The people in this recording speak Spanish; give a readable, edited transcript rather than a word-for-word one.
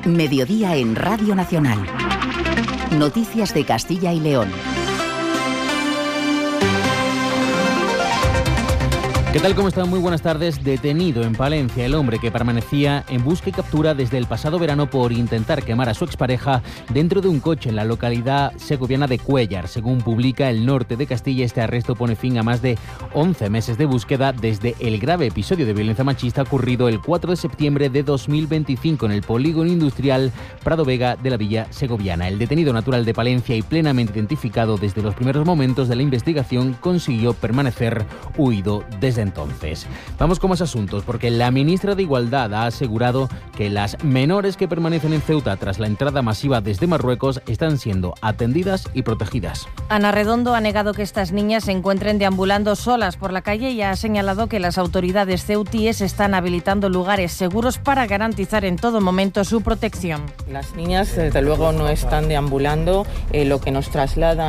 Mediodía en Radio Nacional. Noticias de Castilla y León. ¿Qué tal? ¿Cómo están? Muy buenas tardes. Detenido en Palencia el hombre que permanecía en busca y captura desde el pasado verano por intentar quemar a su expareja dentro de un coche en la localidad segoviana de Cuéllar. Según publica El Norte de Castilla, este arresto pone fin a más de 11 meses de búsqueda desde el grave episodio de violencia machista ocurrido el 4 de septiembre de 2025 en el polígono industrial Prado Vega de la Villa Segoviana. El detenido natural de Palencia y plenamente identificado desde los primeros momentos de la investigación consiguió permanecer huido desde entonces. Vamos con más asuntos, porque la ministra de Igualdad ha asegurado que las menores que permanecen en Ceuta tras la entrada masiva desde Marruecos están siendo atendidas y protegidas. Ana Redondo ha negado que estas niñas se encuentren deambulando solas por la calle y ha señalado que las autoridades ceutíes están habilitando lugares seguros para garantizar en todo momento su protección. Las niñas, desde luego, no están deambulando. Lo que nos trasladan